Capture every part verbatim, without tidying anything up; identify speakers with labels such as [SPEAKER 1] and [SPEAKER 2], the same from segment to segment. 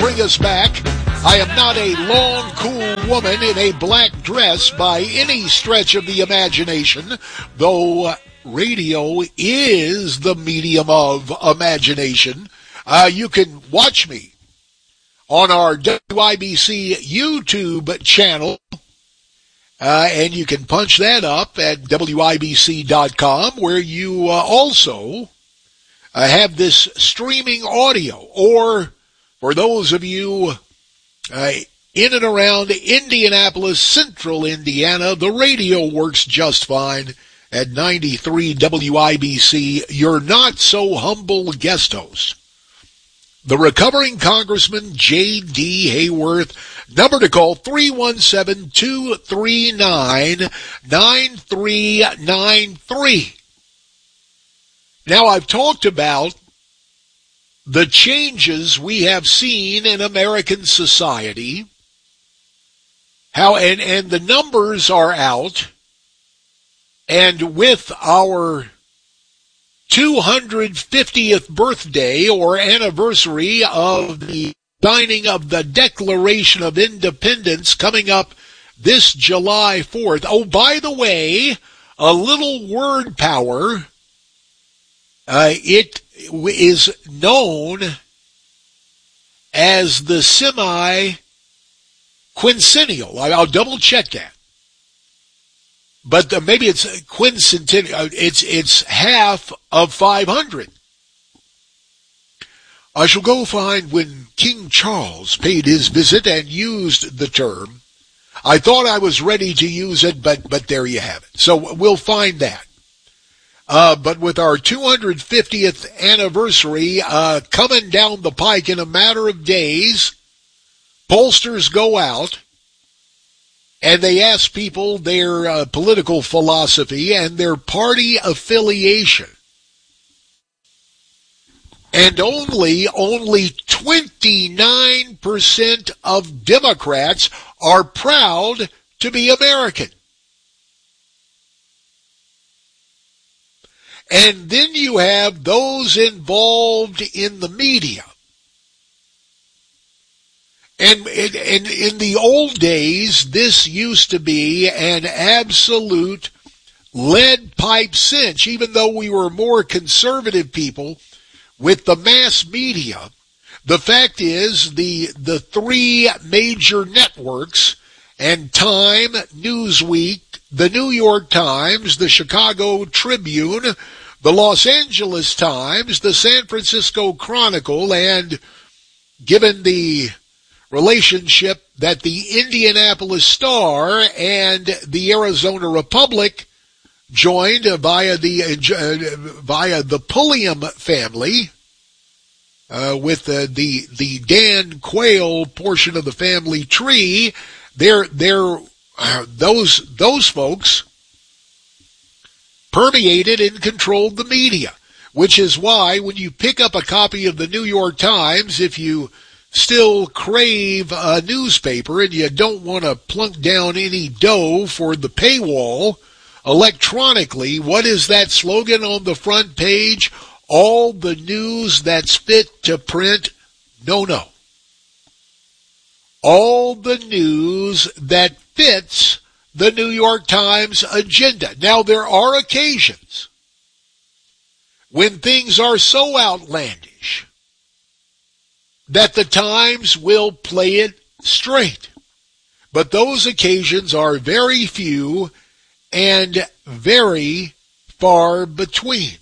[SPEAKER 1] bring us back. I am not a long, cool woman in a black dress by any stretch of the imagination, though radio is the medium of imagination. Uh, you can watch me on our W I B C YouTube channel, uh, and you can punch that up at W I B C dot com, where you uh, also uh, have this streaming audio. Or for those of you uh, in and around Indianapolis, central Indiana, the radio works just fine at ninety-three W I B C, your not-so-humble guest host, the recovering Congressman J D. Hayworth. Number to call, three one seven, two three nine, nine three nine three. Now, I've talked about the changes we have seen in American society, how and, and the numbers are out, and with our two hundred fiftieth birthday or anniversary of the signing of the Declaration of Independence coming up this July fourth. Oh, by the way, a little word power. Uh, it is known as the semi-quincennial. I'll double check that. But uh, maybe it's quincentennial. It's it's half of five hundred. I shall go find when King Charles paid his visit and used the term. I thought I was ready to use it, but but there you have it. So we'll find that. Uh, but with our two hundred fiftieth anniversary uh, coming down the pike in a matter of days, pollsters go out and they ask people their uh, political philosophy and their party affiliation. And only, only twenty-nine percent of Democrats are proud to be American. And then you have those involved in the media. And, and, and in the old days, this used to be an absolute lead pipe cinch, even though we were more conservative people with the mass media. The fact is, the, the three major networks, and Time, Newsweek, the New York Times, the Chicago Tribune, the Los Angeles Times, the San Francisco Chronicle, and given the relationship that the Indianapolis Star and the Arizona Republic joined via the uh, via the Pulliam family, uh, with uh, the the Dan Quayle portion of the family tree, they're they're uh, those those folks permeated and controlled the media, which is why when you pick up a copy of the New York Times, if you still crave a newspaper and you don't want to plunk down any dough for the paywall electronically, what is that slogan on the front page? All the news that's fit to print? No, no. All the news that fits the New York Times agenda. Now, there are occasions when things are so outlandish that the Times will play it straight. But those occasions are very few and very far between.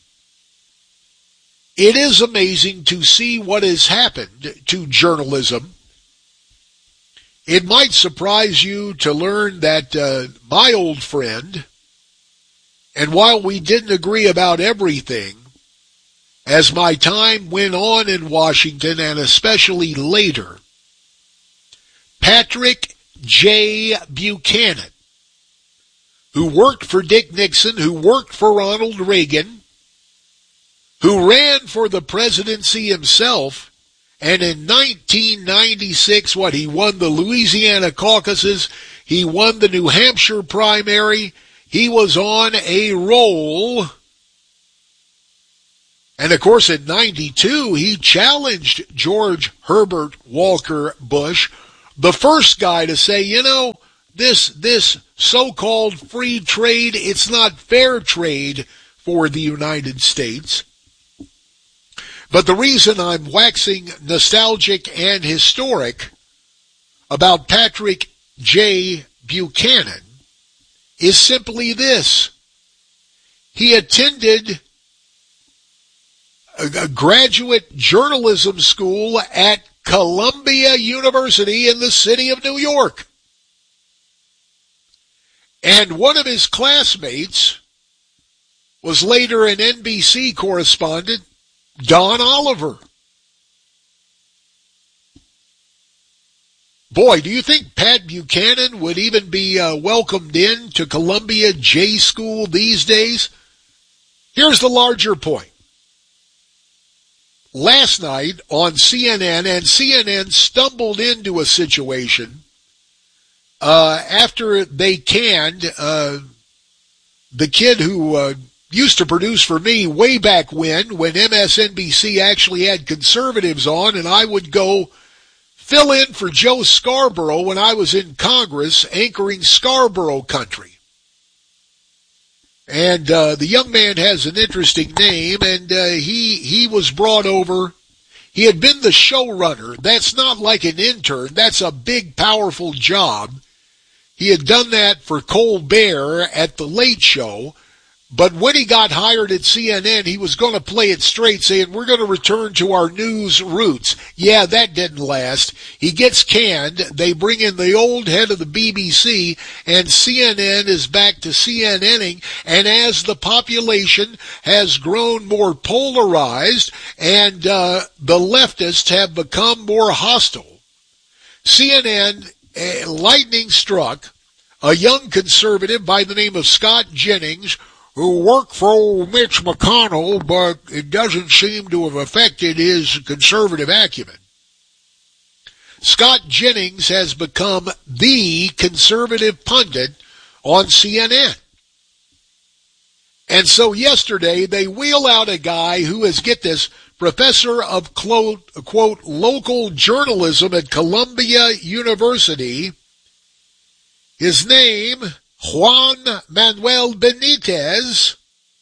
[SPEAKER 1] It is amazing to see what has happened to journalism. It might surprise you to learn that uh, my old friend, and while we didn't agree about everything, as my time went on in Washington, and especially later, Patrick J. Buchanan, who worked for Dick Nixon, who worked for Ronald Reagan, who ran for the presidency himself, and in nineteen ninety-six, what, he won the Louisiana caucuses, he won the New Hampshire primary, he was on a roll, And, of course, in ninety-two, he challenged George Herbert Walker Bush, the first guy to say, you know, this this so-called free trade, it's not fair trade for the United States. But the reason I'm waxing nostalgic and historic about Patrick J. Buchanan is simply this. He attended a, a graduate journalism school at Columbia University in the city of New York. And one of his classmates was later an N B C correspondent, Don Oliver. Boy, do you think Pat Buchanan would even be uh, welcomed in to Columbia J School these days? Here's the larger point. Last night on C N N, and C N N stumbled into a situation uh, after they canned uh, the kid who uh, used to produce for me way back when, when M S N B C actually had conservatives on, and I would go fill in for Joe Scarborough when I was in Congress anchoring Scarborough Country. And uh, the young man has an interesting name, and uh, he he was brought over. He had been the showrunner. That's not like an intern. That's a big, powerful job. He had done that for Colbert at The Late Show. But when he got hired at C N N, he was going to play it straight, saying, we're going to return to our news roots. Yeah, that didn't last. He gets canned. They bring in the old head of the B B C, and C N N is back to CNNing. And as the population has grown more polarized and uh, the leftists have become more hostile, C N N, uh, lightning struck a young conservative by the name of Scott Jennings, who worked for Mitch McConnell, but it doesn't seem to have affected his conservative acumen. Scott Jennings has become the conservative pundit on C N N. And so yesterday they wheel out a guy who is, get this, professor of, quote, quote, local journalism at Columbia University. His name, Juan Manuel Benitez,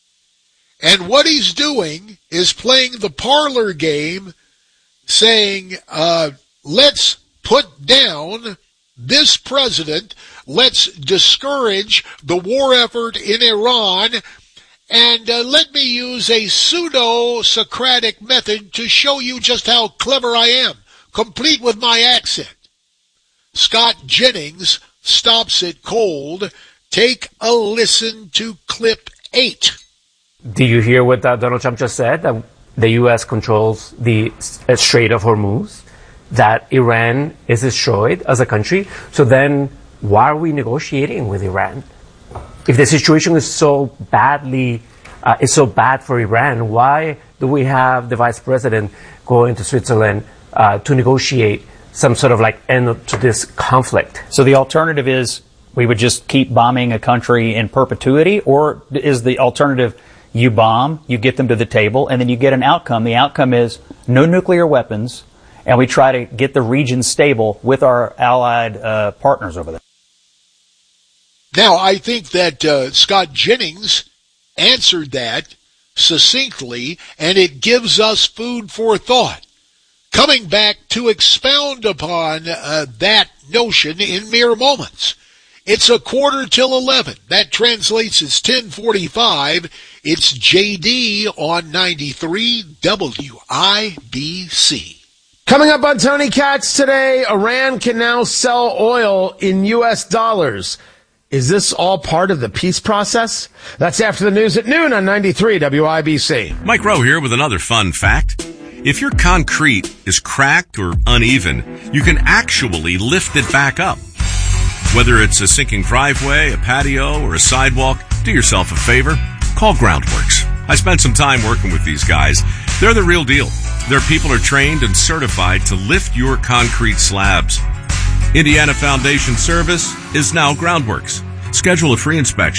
[SPEAKER 1] and what he's doing is playing the parlor game, saying, uh, let's put down this president, let's discourage the war effort in Iran, and uh, let me use a pseudo-Socratic method to show you just how clever I am, complete with my accent. Scott Jennings stops it cold. Take a listen to clip eight.
[SPEAKER 2] Do you hear what uh, Donald Trump just said? That the U S controls the Strait of Hormuz, that Iran is destroyed as a country. So then why are we negotiating with Iran? If the situation is so badly, uh, is so bad for Iran, why do we have the vice president going to Switzerland uh, to negotiate some sort of like end to this conflict?
[SPEAKER 3] So the alternative is we would just keep bombing a country in perpetuity, or is the alternative you bomb, you get them to the table, and then you get an outcome? The outcome is no nuclear weapons, and we try to get the region stable with our allied uh, partners over there.
[SPEAKER 1] Now, I think that uh, Scott Jennings answered that succinctly, and it gives us food for thought. Coming back to expound upon uh, that notion in mere moments. It's a quarter till eleven. That translates as ten forty-five. It's J D on ninety-three W I B C.
[SPEAKER 4] Coming up on Tony Katz today, Iran can now sell oil in U S dollars. Is this all part of the peace process? That's after the news at noon on ninety-three W I B C.
[SPEAKER 5] Mike Rowe here with another fun fact. If your concrete is cracked or uneven, you can actually lift it back up. Whether it's a sinking driveway, a patio, or a sidewalk, do yourself a favor. Call Groundworks. I spent some time working with these guys. They're the real deal. Their people are trained and certified to lift your concrete slabs. Indiana Foundation Service is now Groundworks. Schedule a free inspection.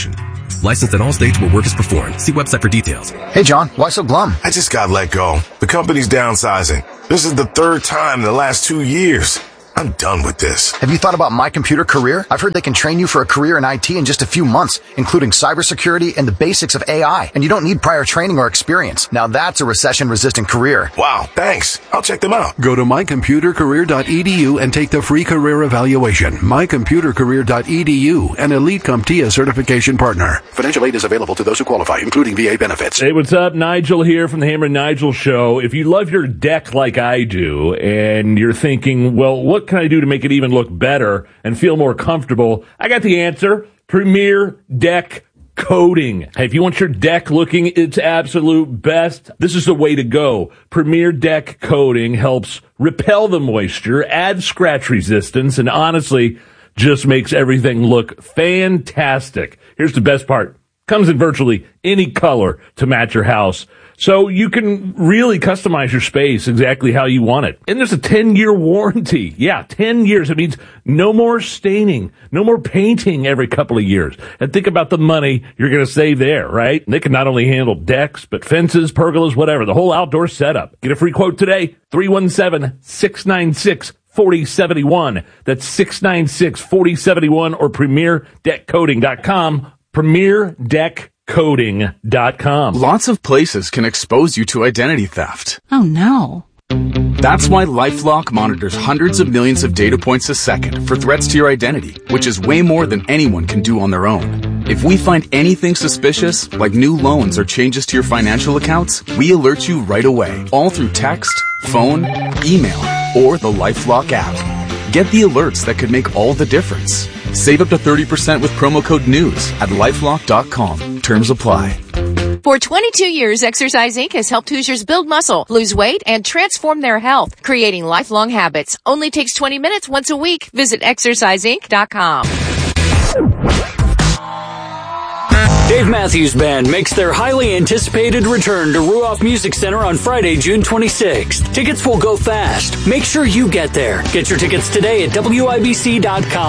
[SPEAKER 6] Licensed in all states where work is performed. See website for details.
[SPEAKER 7] Hey, John, why so glum?
[SPEAKER 8] I just got let go. The company's downsizing. This is the third time in the last two years. I'm done with this.
[SPEAKER 7] Have you thought about My Computer Career? I've heard they can train you for a career in I T in just a few months, including cybersecurity and the basics of A I. And you don't need prior training or experience. Now that's a recession-resistant career.
[SPEAKER 8] Wow, thanks. I'll check them out.
[SPEAKER 9] Go to my computer career dot e d u and take the free career evaluation. my computer career dot e d u, an Elite CompTIA certification partner. Financial aid is available to those who qualify, including V A benefits.
[SPEAKER 10] Hey, what's up? Nigel here from the Hammer and Nigel Show. If you love your deck like I do, and you're thinking, well, what can I do to make it even look better and feel more comfortable? I got the answer. Premier Deck Coating. Hey, if you want your deck looking its absolute best, this is the way to go. Premier Deck Coating helps repel the moisture, add scratch resistance, and honestly, just makes everything look fantastic. Here's the best part. Comes in virtually any color to match your house. So you can really customize your space exactly how you want it. And there's a ten-year warranty. Yeah, ten years. It means no more staining, no more painting every couple of years. And think about the money you're going to save there, right? And they can not only handle decks, but fences, pergolas, whatever, the whole outdoor setup. Get a free quote today, three one seven, six nine six, four oh seven one. That's six nine six, four oh seven one or premier deck coating dot com. premier deck coating dot com.
[SPEAKER 11] Lots of places can expose you to identity theft.
[SPEAKER 12] Oh, no.
[SPEAKER 11] That's why LifeLock monitors hundreds of millions of data points a second for threats to your identity, which is way more than anyone can do on their own. If we find anything suspicious, like new loans or changes to your financial accounts, we alert you right away, all through text, phone, email, or the LifeLock app. Get the alerts that could make all the difference. Save up to thirty percent with promo code NEWS at lifelock dot com. Terms apply.
[SPEAKER 13] For twenty-two years, Exercise Incorporated has helped Hoosiers build muscle, lose weight, and transform their health, creating lifelong habits. Only takes twenty minutes once a week. Visit exercise inc dot com.
[SPEAKER 14] Dave Matthews Band makes their highly anticipated return to Ruoff Music Center on Friday, June twenty-sixth. Tickets will go fast. Make sure you get there. Get your tickets today at W I B C dot com.